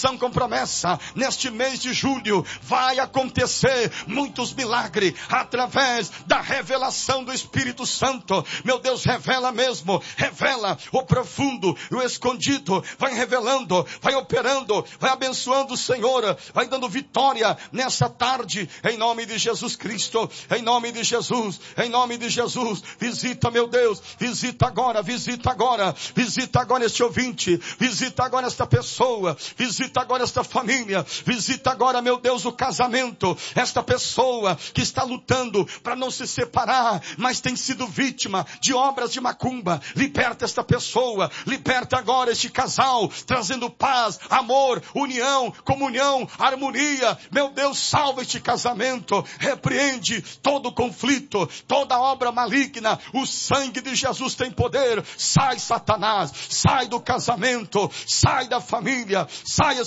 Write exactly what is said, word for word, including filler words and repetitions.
Geração com promessa. Neste mês de julho vai acontecer muitos milagres através da revelação do Espírito Santo. Meu Deus, revela mesmo, revela o profundo e o escondido, vai revelando, vai operando, vai abençoando o Senhor, vai dando vitória nessa tarde, em nome de Jesus Cristo, em nome de Jesus, em nome de Jesus. Visita, meu Deus, visita agora, visita agora, visita agora este ouvinte, visita agora esta pessoa, visita agora esta família, visita agora, meu Deus, o casamento, esta pessoa que está lutando para não se separar, mas tem sido vítima de obras de macumba. Liberta esta pessoa, liberta agora este casal, trazendo paz, amor, união, comunhão, harmonia. Meu Deus, salva este casamento, repreende todo conflito, toda obra maligna. O sangue de Jesus tem poder. Sai, Satanás, sai do casamento, sai da família, sai,